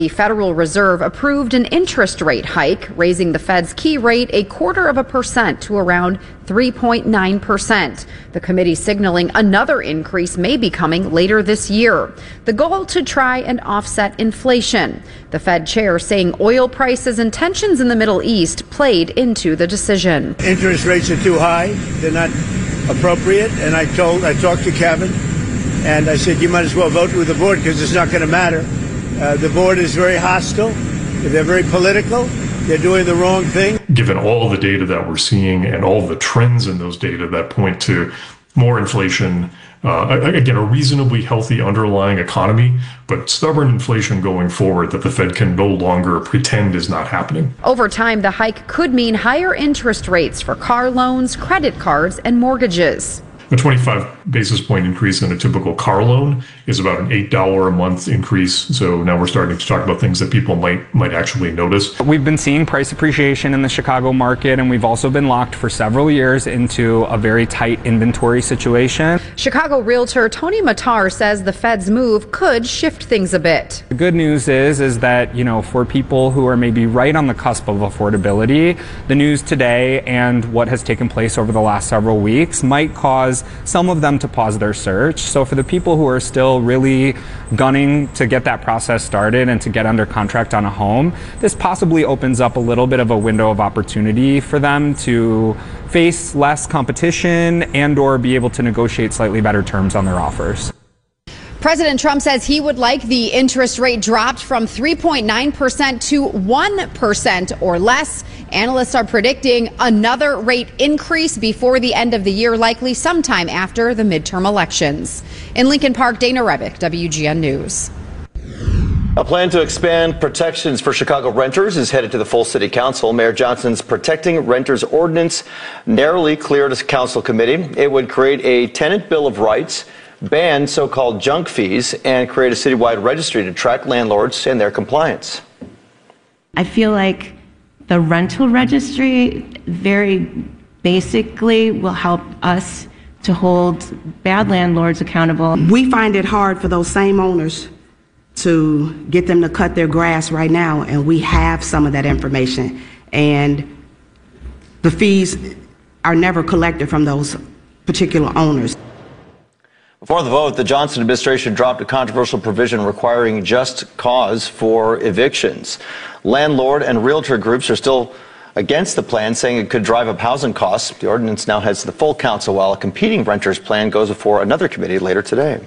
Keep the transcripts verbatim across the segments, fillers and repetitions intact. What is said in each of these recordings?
The Federal Reserve approved an interest rate hike, raising the Fed's key rate a quarter of a percent to around three point nine percent. The committee signaling another increase may be coming later this year. The goal to try and offset inflation. The Fed chair saying oil prices and tensions in the Middle East played into the decision. Interest rates are too high. They're not appropriate. And I told, I talked to Kevin and I said, you might as well vote with the board because it's not going to matter. Uh, the board is very hostile. They're very political. They're doing the wrong thing. Given all the data that we're seeing and all the trends in those data that point to more inflation, uh, again, a reasonably healthy underlying economy, but stubborn inflation going forward that the Fed can no longer pretend is not happening. Over time, the hike could mean higher interest rates for car loans, credit cards, and mortgages. A twenty-five basis point increase in a typical car loan is about an eight dollars a month increase. So now we're starting to talk about things that people might might actually notice. We've been seeing price appreciation in the Chicago market, and we've also been locked for several years into a very tight inventory situation. Chicago realtor Tony Matar says the Fed's move could shift things a bit. The good news is, is that, you know, for people who are maybe right on the cusp of affordability, the news today and what has taken place over the last several weeks might cause some of them to pause their search. So for the people who are still really gunning to get that process started and to get under contract on a home, this possibly opens up a little bit of a window of opportunity for them to face less competition and or be able to negotiate slightly better terms on their offers. President Trump says he would like the interest rate dropped from three point nine percent to one percent or less. Analysts are predicting another rate increase before the end of the year, likely sometime after the midterm elections. In Lincoln Park, Dana Rebick, W G N News. A plan to expand protections for Chicago renters is headed to the full city council. Mayor Johnson's Protecting Renters Ordinance narrowly cleared a council committee. It would create a tenant bill of rights, ban so-called junk fees, and create a citywide registry to track landlords and their compliance. I feel like the rental registry very basically will help us to hold bad landlords accountable. We find it hard for those same owners to get them to cut their grass right now, and we have some of that information. And the fees are never collected from those particular owners. Before the vote, the Johnson administration dropped a controversial provision requiring just cause for evictions. Landlord and realtor groups are still against the plan, saying it could drive up housing costs. The ordinance now heads to the full council, while a competing renters plan goes before another committee later today.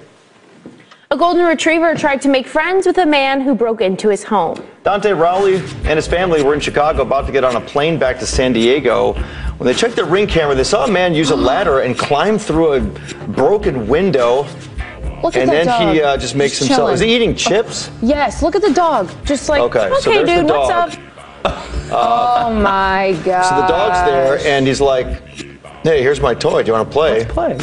A golden retriever tried to make friends with a man who broke into his home. Dante Rowley and his family were in Chicago about to get on a plane back to San Diego. When they checked their Ring camera, they saw a man use a ladder and climb through a broken window. Look at and that then dog. he uh, just makes Just himself. chilling. Is he eating chips? Yes, look at the dog. Just like, okay, okay so there's dude, the what's dog. up? Uh, oh my God. So the dog's there, and he's like, hey, here's my toy. Do you want to play? Let's play.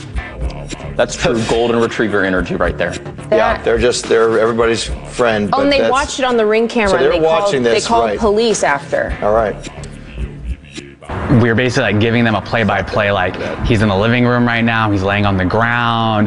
That's true golden retriever energy right there. That, yeah, they're just, they're everybody's friend. Oh, but and they that's, watched it on the Ring camera. So they're and they watching called, this, They called right. police after. All right. We were basically like giving them a play-by-play, like he's in the living room right now, he's laying on the ground.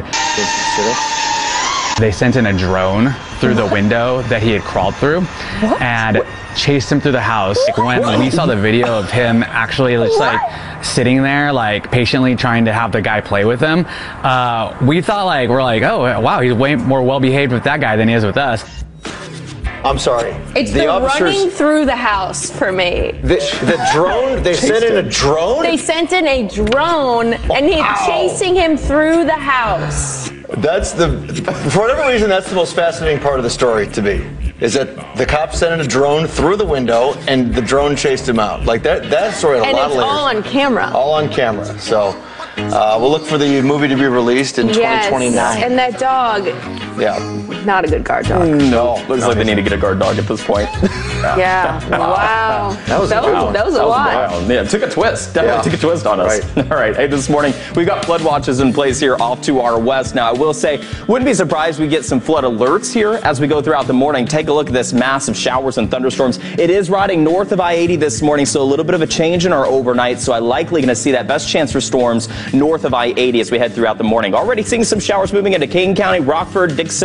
They sent in a drone through the window that he had crawled through what? and what? chased him through the house. Like when we saw the video of him actually just like sitting there, like patiently trying to have the guy play with him, uh, we thought like, we're like, oh wow, he's way more well-behaved with that guy than he is with us. I'm sorry. It's the, the running through the house for me. The, the drone? They sent in a drone? They sent in a drone, and he's wow. chasing him through the house. That's the, for whatever reason, that's the most fascinating part of the story to me. Is that the cops sent in a drone through the window, and the drone chased him out. Like that, that story had a and lot of layers. And it's all on camera. All on camera. So uh, we'll look for the movie to be released in yes. twenty twenty-nine. And that dog. Yeah. Not a good guard dog. No. Looks no, like they need to get a guard dog at this point. yeah. yeah. Wow. That was, that a was, that was a that lot. Was wild. Yeah, it took a twist. Definitely yeah. took a twist on us. Right. All right. Hey, this morning we've got flood watches in place here off to our west. Now, I will say, wouldn't be surprised we get some flood alerts here as we go throughout the morning. Take a look at this massive showers and thunderstorms. It is riding north of I eighty this morning, so a little bit of a change in our overnight. So I'm likely going to see that best chance for storms north of I eighty as we head throughout the morning. Already seeing some showers moving into Kane County, Rockford, Dixon, also start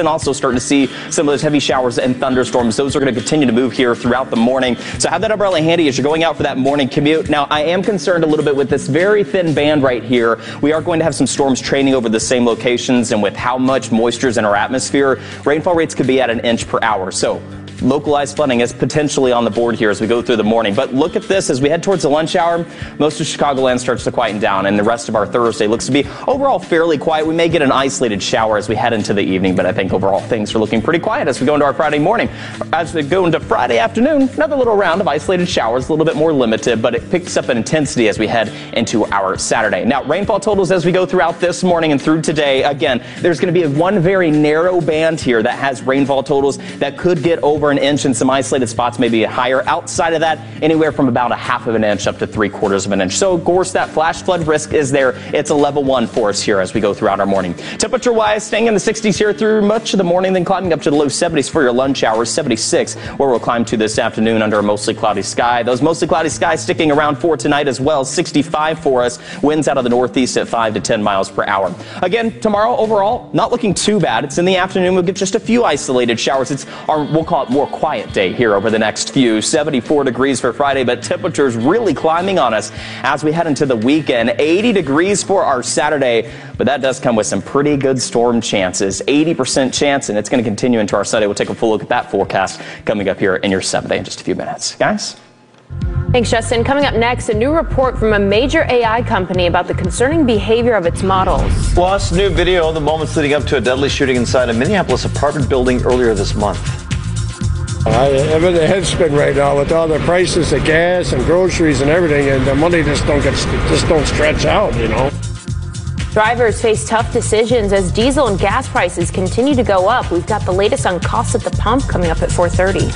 starting to see some of those heavy showers and thunderstorms. Those are going to continue to move here throughout the morning. So have that umbrella handy as you're going out for that morning commute. Now, I am concerned a little bit with this very thin band right here. We are going to have some storms training over the same locations, and with how much moisture is in our atmosphere, rainfall rates could be at an inch per hour. So localized flooding is potentially on the board here as we go through the morning. But look at this as we head towards the lunch hour. Most of Chicagoland starts to quieten down, and the rest of our Thursday looks to be overall fairly quiet. We may get an isolated shower as we head into the evening, but I think overall things are looking pretty quiet as we go into our Friday morning. As we go into Friday afternoon, another little round of isolated showers, a little bit more limited, but it picks up in intensity as we head into our Saturday. Now, rainfall totals as we go throughout this morning and through today. Again, there's going to be one very narrow band here that has rainfall totals that could get over an inch, and some isolated spots may be higher. Outside of that, anywhere from about a half of an inch up to three quarters of an inch. So, of course, that flash flood risk is there. It's a level one for us here as we go throughout our morning. Temperature wise, staying in the sixties here through much of the morning, then climbing up to the low seventies for your lunch hours. seventy-six where we'll climb to this afternoon under a mostly cloudy sky. Those mostly cloudy skies sticking around for tonight as well. sixty-five for us. Winds out of the northeast at five to ten miles per hour. Again, tomorrow overall, not looking too bad. It's in the afternoon. We'll get just a few isolated showers. It's our, we'll call it more quiet day here over the next few. seventy-four degrees for Friday, but temperatures really climbing on us as we head into the weekend. eighty degrees for our Saturday, but that does come with some pretty good storm chances. eighty percent chance, and it's going to continue into our Sunday. We'll take a full look at that forecast coming up here in your seven day in just a few minutes. Guys? Thanks, Justin. Coming up next, a new report from a major A I company about the concerning behavior of its models. Plus, new video of the moments leading up to a deadly shooting inside a Minneapolis apartment building earlier this month. I, I'm in a head spin right now with all the prices of gas and groceries and everything, and the money just don't get just don't stretch out, you know. Drivers face tough decisions as diesel and gas prices continue to go up. We've got the latest on costs at the pump coming up at four thirty.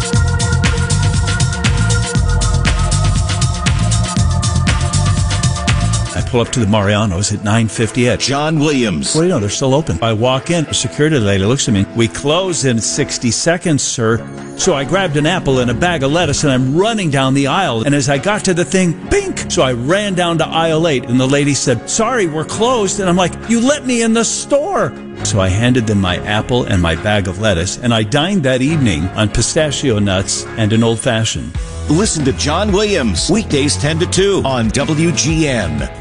I pull up to the Marianos at nine fifty at John Williams. What do you know? They're still open. I walk in. The security lady looks at me. We close in sixty seconds, sir. So I grabbed an apple and a bag of lettuce, and I'm running down the aisle. And as I got to the thing, bink! So I ran down to aisle eight, and the lady said, sorry, we're closed. And I'm like, you let me in the store. So I handed them my apple and my bag of lettuce, and I dined that evening on pistachio nuts and an old-fashioned. Listen to John Williams, weekdays ten to two on W G N.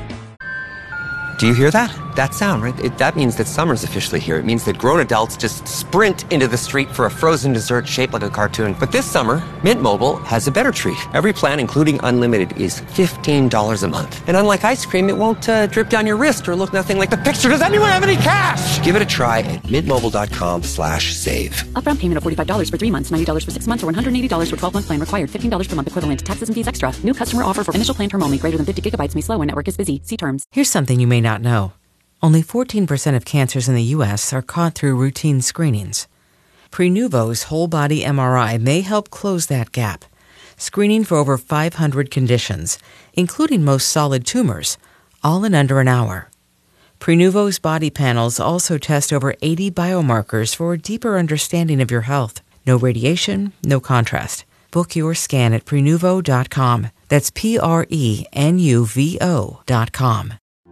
Do you hear that? That sound, right? It, that means that summer's officially here. It means that grown adults just sprint into the street for a frozen dessert shaped like a cartoon. But this summer, Mint Mobile has a better treat. Every plan, including unlimited, is fifteen dollars a month. And unlike ice cream, it won't uh, drip down your wrist or look nothing like the picture. Does anyone have any cash? Give it a try at mintmobile.com slash save. Upfront payment of forty-five dollars for three months, ninety dollars for six months, or one hundred eighty dollars for twelve-month plan required. fifteen dollars per month equivalent. Taxes and fees extra. New customer offer for initial plan term only. Greater than fifty gigabytes may slow when network is busy. See terms. Here's something you may not know. Only fourteen percent of cancers in the U S are caught through routine screenings. Prenuvo's whole-body M R I may help close that gap, screening for over five hundred conditions, including most solid tumors, all in under an hour. Prenuvo's body panels also test over eighty biomarkers for a deeper understanding of your health. No radiation, no contrast. Book your scan at prenuvo dot com. That's P R E N U V O dot com.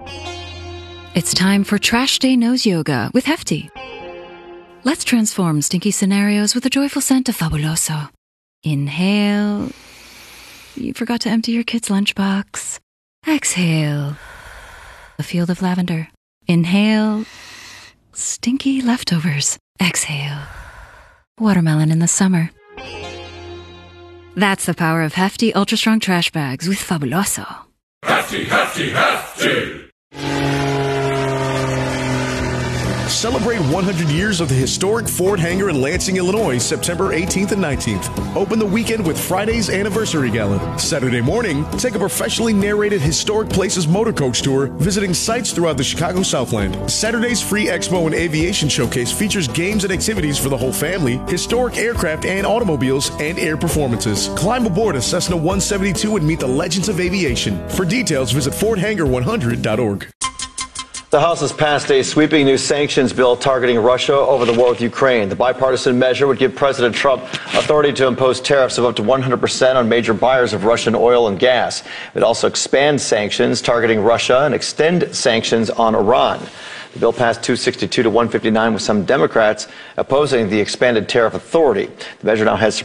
It's time for Trash Day Nose Yoga with Hefty. Let's transform stinky scenarios with the joyful scent of Fabuloso. Inhale. You forgot to empty your kid's lunchbox. Exhale. A field of lavender. Inhale. Stinky leftovers. Exhale. Watermelon in the summer. That's the power of Hefty Ultra Strong Trash Bags with Fabuloso. Hefty, Hefty, Hefty! Celebrate one hundred years of the historic Ford hangar in Lansing, Illinois, September eighteenth and nineteenth. Open the weekend with Friday's Anniversary Gala. Saturday morning, take a professionally narrated Historic Places motor coach tour, visiting sites throughout the Chicago Southland. Saturday's free Expo and Aviation Showcase features games and activities for the whole family, historic aircraft and automobiles, and air performances. Climb aboard a Cessna one seventy-two and meet the legends of aviation. For details, visit ford hangar one hundred dot org. The House has passed a sweeping new sanctions bill targeting Russia over the war with Ukraine. The bipartisan measure would give President Trump authority to impose tariffs of up to one hundred percent on major buyers of Russian oil and gas. It also expands sanctions targeting Russia and extend sanctions on Iran. The bill passed two sixty-two to one fifty-nine, with some Democrats opposing the expanded tariff authority. The measure now has